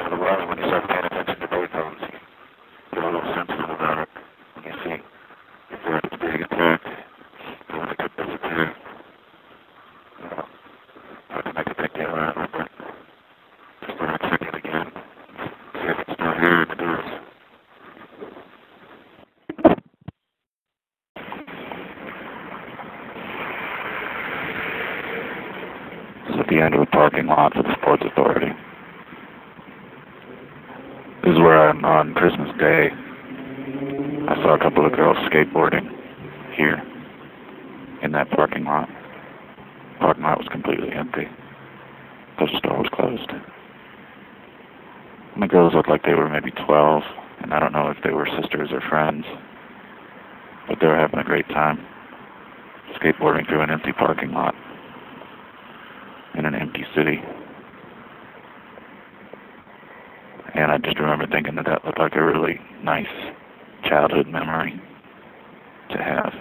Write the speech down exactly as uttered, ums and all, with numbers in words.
after a while, when you start paying attention to payphones, you get a little sensitive about it. When you see your friend is being attacked, you want to get disappear. You know, hard to make a big deal out of it, but just start checking it again. See if it's still here, and it is. It's at the end of the parking lot for the Sports Authority. This is where I'm on Christmas Day. I saw a couple of girls skateboarding here in that parking lot. The parking lot was completely empty because the store was closed. And the girls looked like they were maybe twelve, and I don't know if they were sisters or friends, but they were having a great time skateboarding through an empty parking lot in an empty city. And I just remember thinking that that looked like a really nice childhood memory to have.